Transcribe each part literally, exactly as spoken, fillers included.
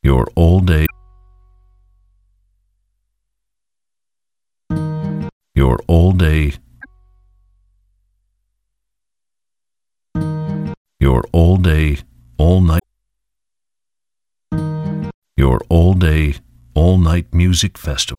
Your all day. Your all day. Your all day, all night. Your all day, all night music festival.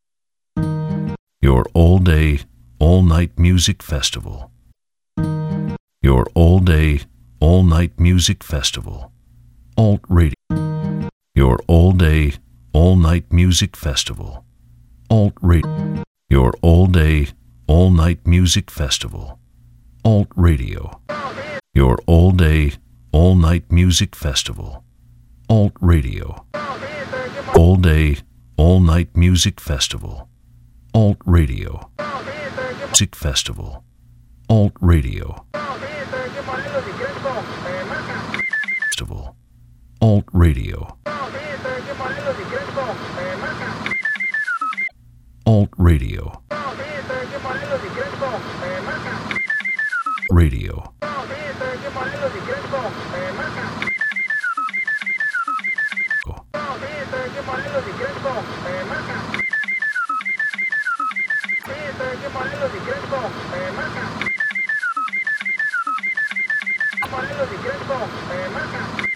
Your all day, all night music festival. Your all day, all night music festival. Alt radio. Your all day, all night music festival. Alt radio. Your all day, all night music festival. Alt radio. Your all day, all night music festival. Alt radio. All day, all night music festival. Alt radio. Music festival. Alt radio. Festival. Alt radio. Alt radio. Radio. Marca.